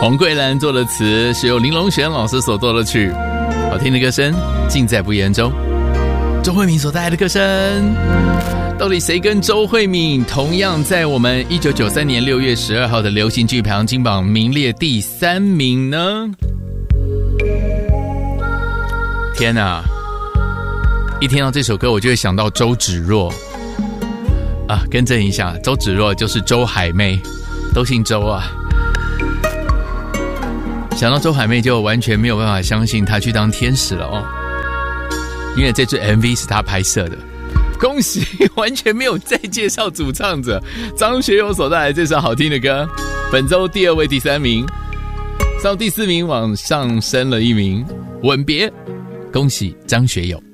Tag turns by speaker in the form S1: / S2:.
S1: 洪桂兰做的词，是由林隆璇老师所做的曲，好听的歌声尽在不言中。周慧敏所带来的歌声，到底谁跟周慧敏同样在我们1993年6月12号的流行剧排行金榜名列第3名呢？天哪，一听到这首歌我就会想到周芷若啊，更正一下，周芷若就是周海媚，都姓周啊。想到周海媚就完全没有办法相信她去当天使了哦，因为这支 MV 是她拍摄的。恭喜，完全没有再介绍主唱者张学友所带来这首好听的歌，本周第2位第3名，上第4名往上升了1名，吻别，恭喜张学友。